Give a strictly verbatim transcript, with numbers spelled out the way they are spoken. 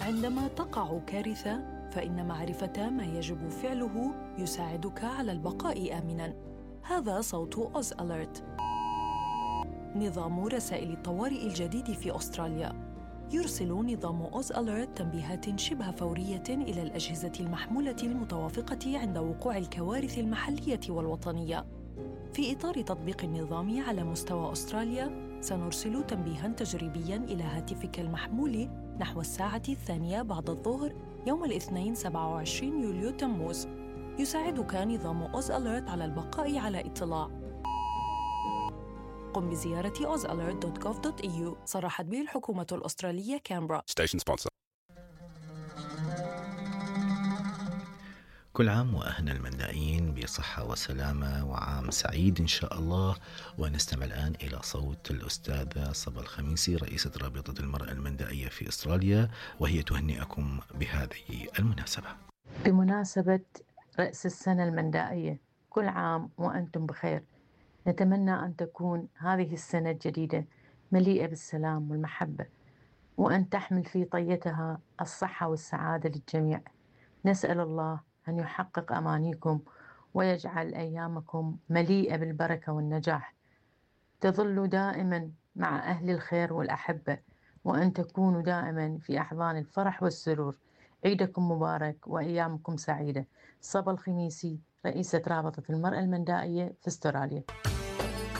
عندما تقع كارثة، فإن معرفة ما يجب فعله يساعدك على البقاء آمناً. هذا صوت أوز أليرت، نظام رسائل الطوارئ الجديد في أستراليا. يرسل نظام أوز أليرت تنبيهات شبه فورية إلى الأجهزة المحمولة المتوافقة عند وقوع الكوارث المحلية والوطنية. في إطار تطبيق النظام على مستوى أستراليا، سنرسل تنبيهاً تجريبياً إلى هاتفك المحمول نحو الساعة الثانية بعد الظهر يوم الاثنين سبعة وعشرين يوليو تموز. يساعدك نظام أوز أليرت على البقاء على اطلاع. قم بزيارة اوز اليرت دوت جوف دوت اي يو. صرحت به الحكومة الأسترالية كامبرا. Station sponsor. كل عام وأهنا المندائين بصحة وسلامة وعام سعيد إن شاء الله. ونستمع الآن إلى صوت الأستاذة صبا الخميسي، رئيسة رابطة المرأة المندائية في أستراليا، وهي تهنئكم بهذه المناسبة. بمناسبة رأس السنة المندائية، كل عام وأنتم بخير. نتمنى أن تكون هذه السنة الجديدة مليئة بالسلام والمحبة، وأن تحمل في طيتها الصحة والسعادة للجميع. نسأل الله أن يحقق أمانيكم ويجعل أيامكم مليئة بالبركة والنجاح. تظلوا دائما مع أهل الخير والأحبة، وأن تكونوا دائما في أحضان الفرح والسرور. عيدكم مبارك وأيامكم سعيدة. صبا الخميسي، رئيسة رابطة المرأة المندائية في استراليا.